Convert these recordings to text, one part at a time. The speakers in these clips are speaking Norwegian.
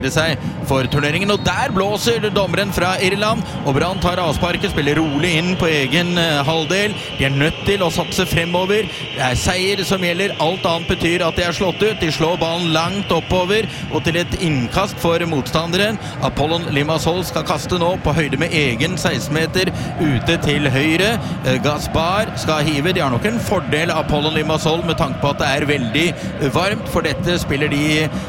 seg for turneringen, og der blåser dommeren fra Irland, og Brann tar avsparket, spiller rolig inn på egen halvdel. De nødt til å satse fremover. Det seier som gjelder, alt annet betyr at de slått ut. De slår ballen langt oppover, og til et innkast for motstanderen. Apollon Limassol skal kaste nå på høyde med egen 16-meter ute til høyre. Gaspar skal hive. De har nok en fordel Apollon Limassol med tanke på at det veldig varmt, for dette spiller de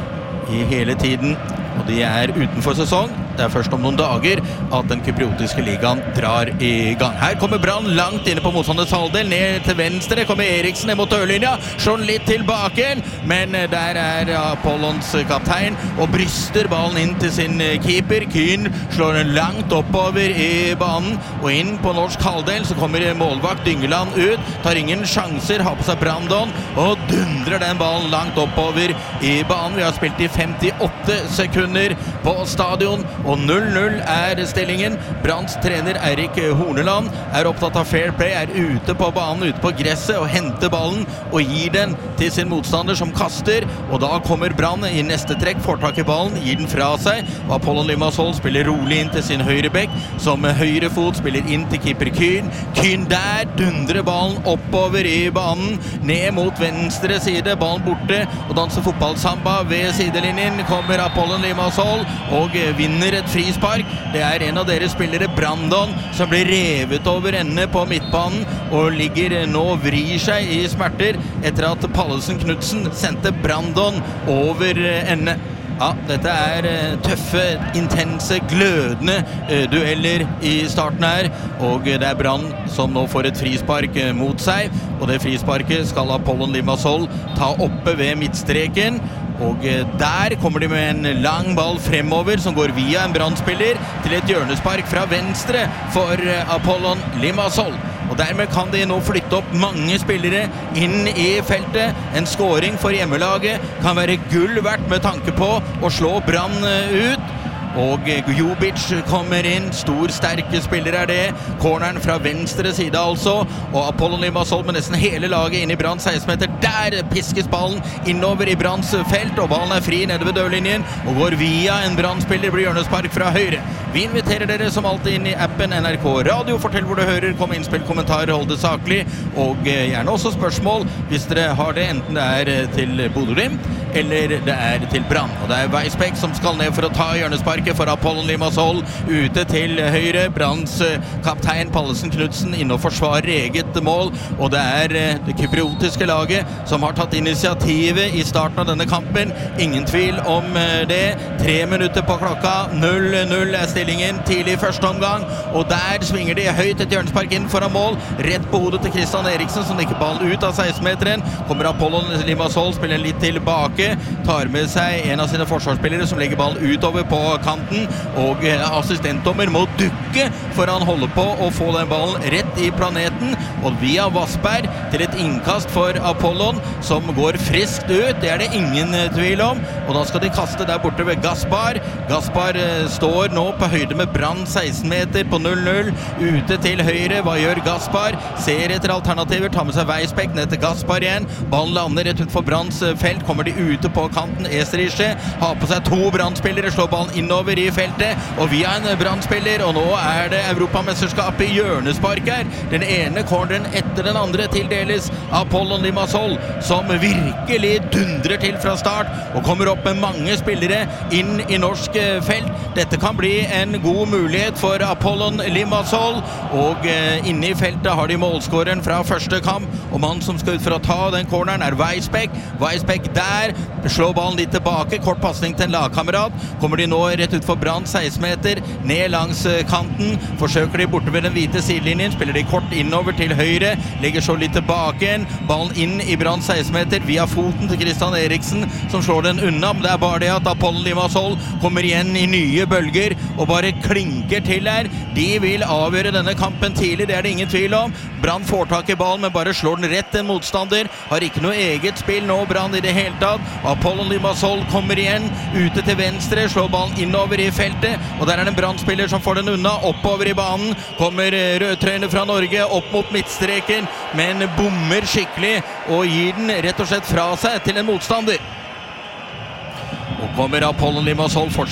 i hele tiden, og de utenfor sesong. Det først om noen dager at den kypriotiske ligaen drar i gang. Her kommer Brann langt inne på motstanders halvdel, ned til venstre, kommer Eriksen ned mot ørlinja, slår den litt tilbake, men der Apollons kaptein, og bryster ballen inn til sin keeper. Kyn slår den langt oppover i banen, og inn på norsk halvdel så kommer målvakt Dyngeland ut, tar ingen sjanser, har på seg Brandon, og dundrer den ballen langt oppover i banen. Vi har spilt i 58 sekunder på stadion, og 0-0 stillingen. Branns trener Eirik Horneland opptatt av fair play, ute på banen, ute på gresset, og henter ballen og gir den til sin motstander som kaster, og da kommer Brann i neste trekk, får tak i ballen, gir den fra seg, og Apollon Limassol spiller rolig inn til sin høyre bekk, som høyre fot spiller inn til keeper Kyn. Kyn der dundrer ballen oppover i banen, ned mot venstre side, ballen borte, og danser fotballsamba ved sidelinjen. Kommer Apollon Limassol og vinner et frispark. Det en av deres spillere, Brandon, som blir revet over ende på midtbanen og ligger nå vrir seg i smerter etter at Pallesen Knudsen sendte Brandon over ende. Ja, dette tøffe, intense, glødende dueller i starten her, og det Brann som nå får et frispark mot seg, og det frisparket skal Apollon Limassol ta oppe ved midtstreken, og der kommer de med en lang ball fremover som går via en Brann-spiller til et hjørnespark fra venstre for Apollon Limassol. Og dermed kan de nå flytte opp mange spillere inn i feltet. En scoring for hjemmelaget kan være gull verdt med tanke på å slå Brann ut. Og Jobic kommer inn, stor, sterke spiller det. Corneren fra venstre side altså, og Apollon Limassol med nesten hele laget inn i Branns 16-meter. Der piskes ballen innover i Branns felt, og ballen fri nede ved dørlinjen, og går via en Brann-spiller, blir hjørnespark fra høyre. Vi inviterer dere som alltid inn i appen NRK Radio. Fortell hvor du hører, kom innspill, kommentarer, hold det saklig, og gjerne også spørsmål hvis dere har det, enten det til Bodø Glimt, eller det til Brann. Og det Weisbeck som skal ned for å ta hjørnesparket for Apollon Limassol, ute til høyre. Branns kaptein Pallesen Knudsen inne og forsvarer eget mål, og det det kypriotiske laget som har tatt initiativet i starten av denne kampen. Ingen tvil om det. 3 minutter på klokka, 0-0 stillingen tidlig i første omgang, og der svinger de høyt et hjørnespark inn foran mål, rett på hodet til Christian Eriksen, som nikker ballen ut av 16-meteren. Kommer Apollon Limassol, spiller litt tilbake, tar med seg en av sine forsvarsspillere som legger ballen utover på kanten, og assistentdommer må dukke for han holder på å få den ballen rett i planeten, og via Vassberg til et innkast for Apollon, som går friskt ut. Det det ingen tvil om, og da skal de kaste der borte ved Gaspar. Gaspar står nå på høyde med Brann 16-meter på 0-0, ute til høyre. Hva gjør Gaspar? Ser etter alternativer, tar med seg Weisbeck ned til Gaspar igjen. Ballen lander rett ut for Branns felt, kommer de ute på kanten. Eserische har på seg 2 Brann-spillere, slår ballen innover i feltet, og via en Brann-spiller, og nå det Europamesterskap i hjørnespark her. Den ene corneren etter den andre tildeles Apollon Limassol, som virkelig dundrer til fra start, og kommer opp med mange spillere inn i norsk felt. Dette kan bli en god mulighet for Apollon Limassol, og inne i feltet har de målskåreren fra første kamp, og mannen som skal ut for å ta den corneren Weisbeck. Weisbeck der, slår ballen litt tilbake, kort passning til en lagkamerat. Kommer de nå rett ut for Brann 16-meter, ned langs kanten, forsøker de borte ved den hvite sidelinjen, spiller de kort innover til høyre, legger så litt tilbake igjen, ballen inn i Brann 16-meter, via foten til Christian Eriksen, som slår den unna, men det bare det at Apollon Limassol kommer igjen i nye bølger, og bare klinker til her. De vil avgjøre denne kampen tidlig, det det ingen tvil om. Brann får tak i ballen, men bare slår den rett en motstander, har ikke noe eget spill nå, Brann i det hele tatt. Apollon Limassol kommer igjen, ute til venstre, slår ballen innover i feltet, og der det en Brann-spiller som får den unna, oppover i banen, kommer rødtrøyene fra Norge opp mot midtstreken, men bommer skikkelig, og gir den rett og slett fra seg til en motstander. Og Kommer Apollon Limassol fortsatt